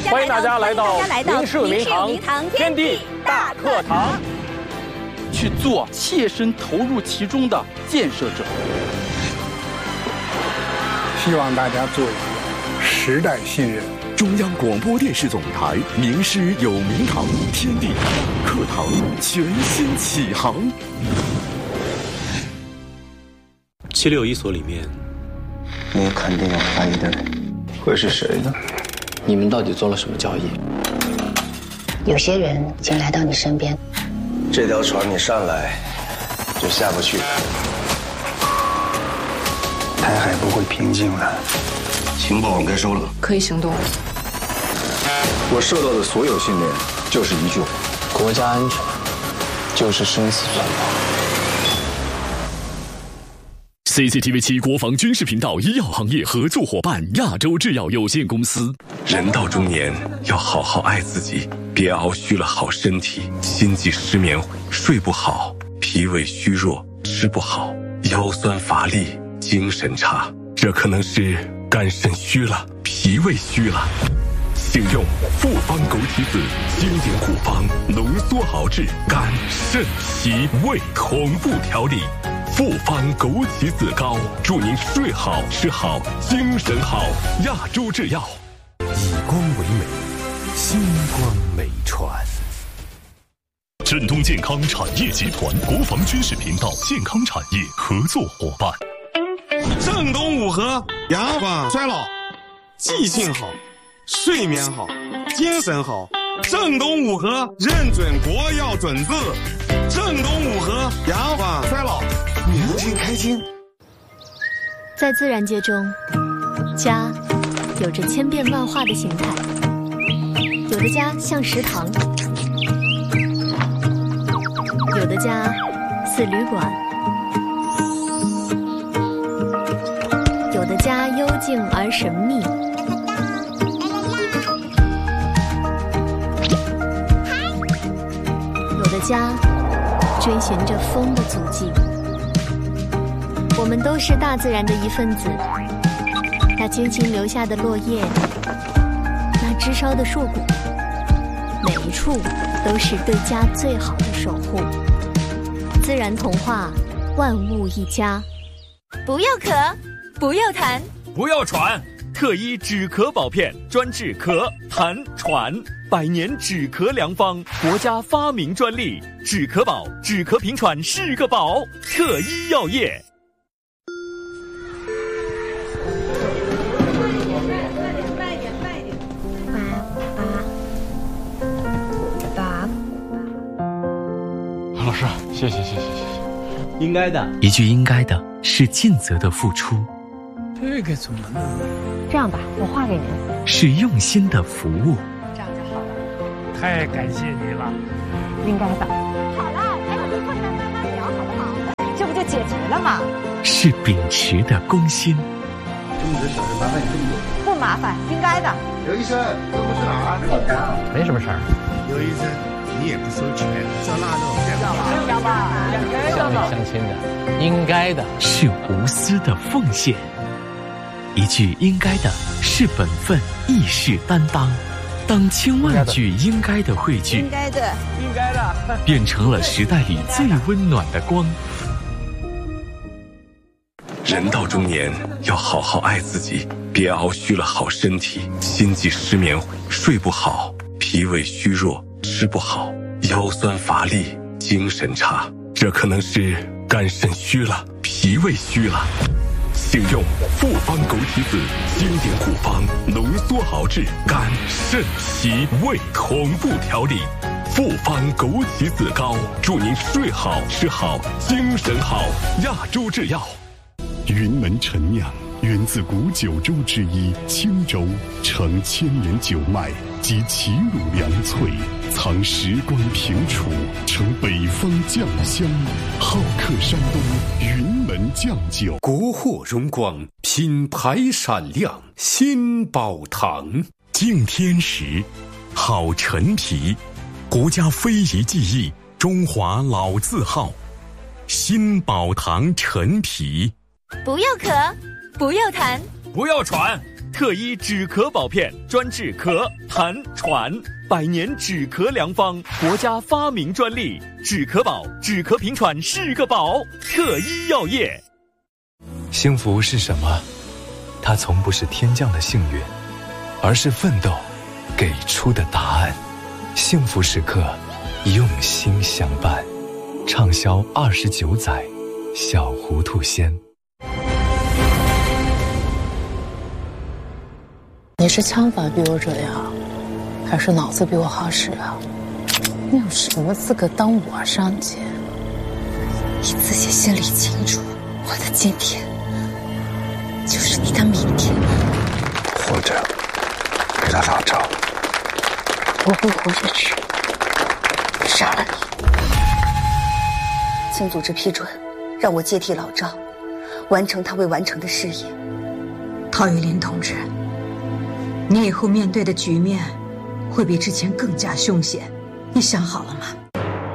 欢迎大家来到明世明堂天地大课堂， 去做切身投入其中的建设者。 希望大家做一个时代新人。 中央广播电视总台名师有名堂天地大课堂全新启航。 761所里面， 你肯定有怀疑的人，会是谁呢？ 你们到底做了什么交易？ 有些人已经来到你身边， 这条船你上来就下不去。台海不会平静了，情报网该收了， 可以行动了。 我受到的所有训练就是一句话： 国家安全就是生死存亡。 CCTV 7国防军事频道医药行业合作伙伴亚洲制药有限公司。 人到中年要好好爱自己，别熬虚了好身体，心悸失眠，睡不好，脾胃虚弱，吃不好，腰酸乏力，精神差，这可能是肝肾虚了，脾胃虚了。请用复方枸杞子经典古方浓缩熬制肝肾脾胃同步调理，复方枸杞子膏，祝您睡好吃好精神好。亚洲制药， 以光为美，星光美传。振东健康产业集团国防军事频道健康产业合作伙伴。 正东五合，延缓衰老，记性好，睡眠好，精神好。正东五合认准国药准字，正东五合延缓衰老，年轻开心。 在自然界中，家有着千变万化的形态，有的家像食堂，有的家似旅馆，有的家幽静而神秘，有的家追寻着风的足迹。我们都是大自然的一份子，那轻轻留下的落叶，那枝梢的树骨，每一处都是对家最好的守护。自然童话，万物一家。 不要咳，不要痰， 不要喘，特医止咳宝片，专治咳、痰、喘，100年止咳良方，国家发明专利。止咳宝，止咳平喘是个宝。特医药业。 老师，谢谢。 应该的， 一句应该的是尽责的付出。 这个怎么弄？ 这样吧，我画给您。 是用心的服务。 这样就好了。 太感谢你了。 应该的。好了，还有个困难慢慢聊，好不好？这不就解决了吗？ 是秉持的公心。 这么多小事麻烦你这么多。 不麻烦，应该的。 刘医生，这不是哪儿？ 没什么事儿。 刘医生，你也不收钱，叫纳豆， 要吧？ 乡里乡亲的，应该的是无私的奉献。一句应该的是本分，义士担当。当千万句应该的汇聚， 应该的， 变成了时代里最温暖的光。 人到中年要好好爱自己，别熬虚了好身体，心悸失眠，睡不好，脾胃虚弱，吃不好，腰酸乏力，精神差，这可能是肝肾虚了，脾胃虚了。请用复方枸杞子经典古方浓缩熬制肝肾脾胃同步调理，复方枸杞子膏，祝您睡好吃好精神好。亚洲制药。 云门陈酿源自古九州之一青州，承千年酒脉及齐鲁良萃，藏时光平楚，承北方酱香，好客山东云门酱酒。 国货荣光，品牌闪亮，新宝堂。 敬天时，好陈皮，国家非遗技艺，中华老字号，新宝堂陈皮。 不要咳，不要痰， 不要喘， 特医止咳宝片，专治咳、痰、喘，100年止咳良方，国家发明专利。止咳宝，止咳平喘是个宝。特医药业。 幸福是什么？它从不是天降的幸运，而是奋斗给出的答案。幸福时刻，用心相伴，畅销29载。小糊涂仙。 你是枪法比我这样，还是脑子比我好使啊？你有什么资格当我上级？ 你自己心里清楚，我的今天就是你的明天。 活着，为了老赵， 我会活下去，杀了你。清组织批准，让我接替老赵，完成他未完成的事业。 陶玉林同志，你以后面对的局面会比之前更加凶险，你想好了吗？